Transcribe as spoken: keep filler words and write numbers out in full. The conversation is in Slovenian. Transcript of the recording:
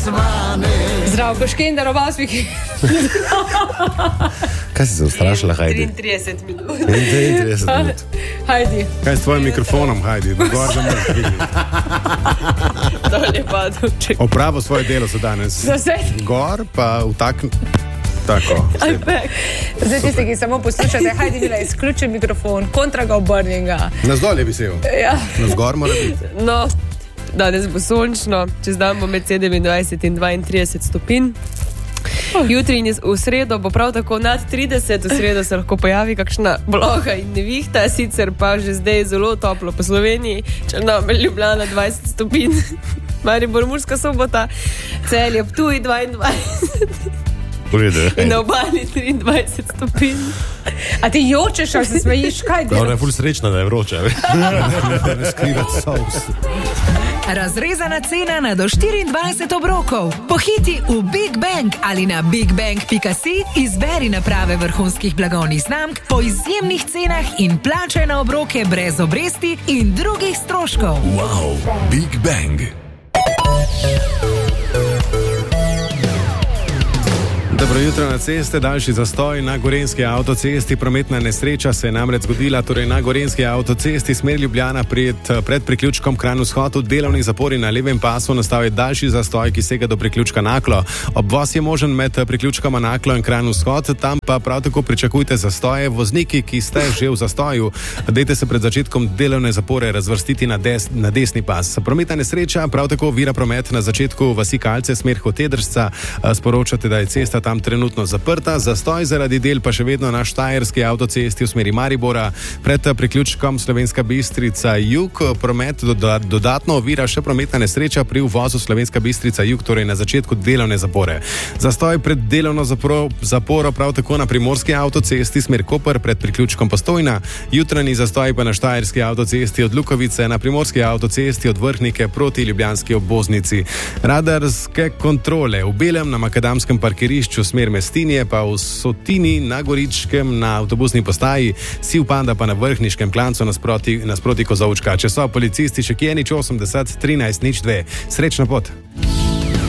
Zdravko Škender, oba sviki. Kaj si se ustrašila, Hajdi? triintrideset minut. triintrideset minut. Hajdi. Kaj s tvojim mikrofonom, Hajdi? Gor za mrtvimi. Dolje padel. Opravo svoje delo so danes. Gor pa vtakn... Tako. Zdaj tisti, ki samo poslušate, Hajdi bila izključen mikrofon, kontra ga obrnjen ga. Na zdolje bi se jo. Ja. Na zgor mora biti. No, danes bo sončno, čez dan bo med sedemindvajset in dvaintrideset stopinj. Jutri in v sredo bo prav tako nad trideset, v sredo se lahko pojavi kakšna bloha in nevihta, sicer pa že zdaj zelo toplo po Sloveniji, Črnomelj, Ljubljana dvajset stopinj, Maribor, Murska Sobota, Celje, Ptuj dvaindvajset. In na obali triindvajset stopinj. A ti jočeš, ali se smejiš, kaj delaš? Ona je ful srečna, da je vroča. Ne skrivati sos. Razrezana cena na do štiriindvajset obrokov. Pohiti v Big Bang ali na bigbang pika si, izberi naprave vrhunskih blagovnih znamk po izjemnih cenah in plačaj na obroke brez obresti in drugih stroškov. Wow, Big Bang. Dobro jutro na ceste, daljši zastoj na Gorenjski avtocesti. Prometna nesreča se je namreč zgodila, torej na Gorenjski avtocesti smer Ljubljana pred, pred priključkom Kranj-Vzhod. V delovnih zapori na levem pasu nastal je daljši zastoj, ki sega do priključka Naklo. Obvoz je možen med priključkoma Naklo in Kranj-Vzhod, tam pa prav tako pričakujte zastoje. Vozniki, ki ste že v zastoju, dajte se pred začetkom delovne zapore razvrstiti na, des, na desni pas. Prometna nesreča prav tako ovira promet na začetku vasi Kalce smer Hotedržca. Sporočate, da je cesta tam trenutno zaprta, zastoj zaradi del pa še vedno na Štajerski avtocesti v smeri Maribora. Pred priključkom Slovenska Bistrica Jug promet dodatno ovira še prometna nesreča pri uvozu Slovenska Bistrica Jug, torej na začetku delovne zapore. Zastoj pred delovno zaporo, zaporo prav tako na Primorski avtocesti smer Koper pred priključkom Postojna, jutranji zastoj pa na Štajerski avtocesti od Lukovice, na Primorski avtocesti od Vrhnike proti ljubljanski obvoznici. Radarske kontrole v Belem na makadamskem parkirišču smer Mestinje, pa v Sotini na Goričkem na avtobusni postaji, Siv Panda pa na Vrhniškem klancu nasproti, nasproti Kozovčka. Če so policisti še kje, nič osemdeset trinajst nič dve. Srečno pot!